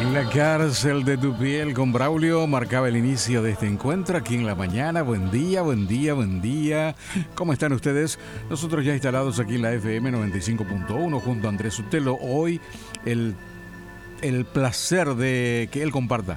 La cárcel de tu piel con Braulio marcaba el inicio de este encuentro aquí en la mañana. Buen día, buen día, buen día. ¿Cómo están ustedes? Nosotros ya instalados aquí en la FM 95.1 junto a Andrés Sotelo. Hoy el placer de que él comparta.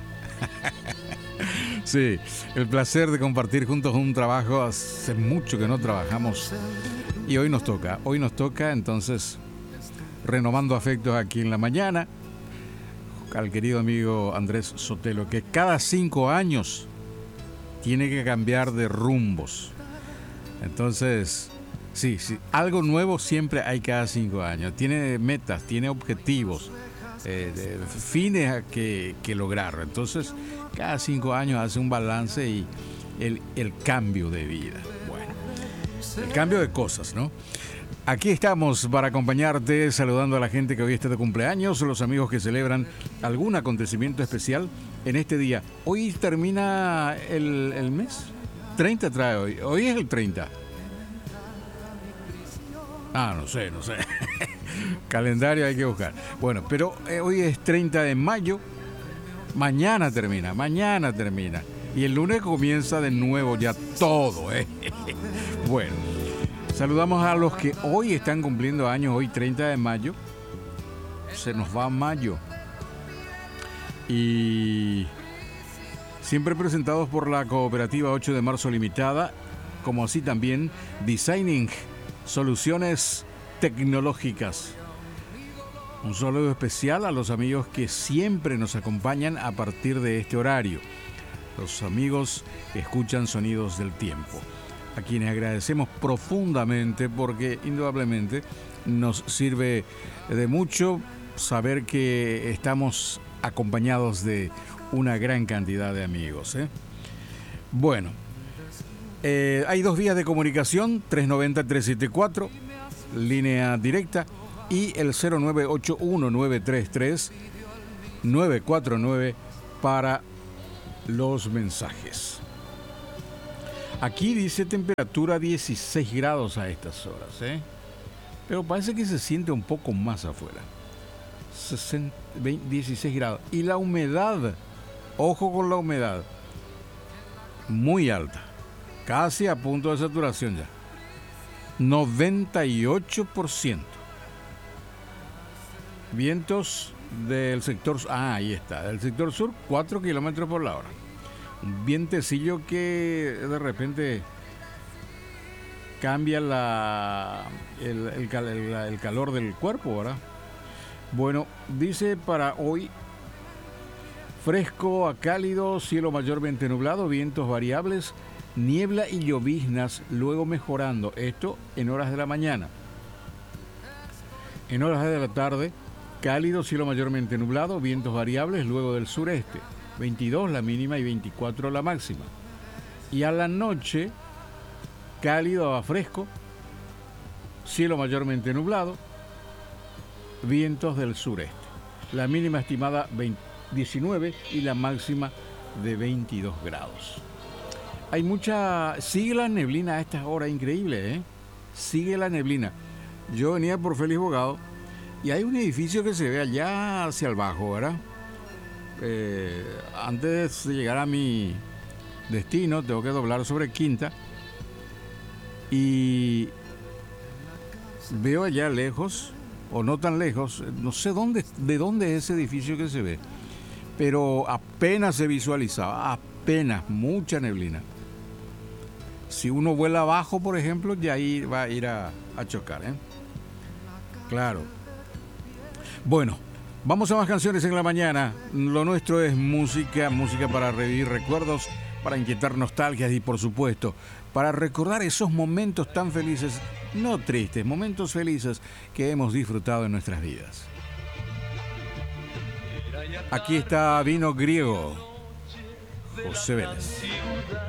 Sí, el placer de compartir juntos un trabajo. Hace mucho que no trabajamos y hoy nos toca entonces renovando afectos aquí en la mañana al querido amigo Andrés Sotelo, que cada 5 años tiene que cambiar de rumbos. Entonces, sí, algo nuevo siempre hay cada 5 años. Tiene metas, tiene objetivos, fines que lograr. Entonces, cada 5 años hace un balance y el cambio de vida. Bueno, el cambio de cosas, ¿no? Aquí estamos para acompañarte, saludando a la gente que hoy está de cumpleaños, los amigos que celebran algún acontecimiento especial en este día. Hoy termina el mes. 30 trae hoy. Hoy es el 30. No sé. Calendario hay que buscar. Bueno, pero hoy es 30 de mayo. Mañana termina. Y el lunes comienza de nuevo ya todo, Bueno. Saludamos a los que hoy están cumpliendo años, hoy 30 de mayo. Se nos va mayo. Y siempre presentados por la cooperativa 8 de marzo limitada, como así también Designing Soluciones Tecnológicas. Un saludo especial a los amigos que siempre nos acompañan a partir de este horario. Los amigos que escuchan Sonidos del Tiempo, a quienes agradecemos profundamente porque indudablemente nos sirve de mucho saber que estamos acompañados de una gran cantidad de amigos. Bueno, hay 2 vías de comunicación, 390-374, línea directa, y el 0981-933-949 para los mensajes. Aquí dice temperatura 16 grados a estas horas, pero parece que se siente un poco más afuera. 16 grados. Y la humedad, ojo con la humedad, muy alta, casi a punto de saturación ya. 98%. Vientos del sector, ahí está, del sector sur, 4 kilómetros por la hora. Un vientecillo que de repente cambia el calor del cuerpo, ¿verdad? Bueno, dice para hoy fresco a cálido, cielo mayormente nublado, vientos variables, niebla y lloviznas, luego mejorando. Esto en horas de la mañana. En horas de la tarde, cálido, cielo mayormente nublado, vientos variables, luego del sureste. 22 la mínima y 24 la máxima. Y a la noche, cálido a fresco, cielo mayormente nublado, vientos del sureste. La mínima estimada 19 y la máxima de 22 grados. Hay sigue la neblina a estas horas, increíble, Sigue la neblina. Yo venía por Félix Bogado y hay un edificio que se ve allá hacia el bajo, ¿verdad? Antes de llegar a mi destino tengo que doblar sobre Quinta y veo allá lejos, o no tan lejos, no sé de dónde es ese edificio que se ve, pero apenas se visualizaba, mucha neblina. Si uno vuela abajo, por ejemplo, ya ahí va a ir a chocar, Claro. Bueno, vamos a más canciones en la mañana. Lo nuestro es música para revivir recuerdos, para inquietar nostalgias y, por supuesto, para recordar esos momentos tan felices, no tristes, momentos felices que hemos disfrutado en nuestras vidas. Aquí está Vino Griego, José Vélez.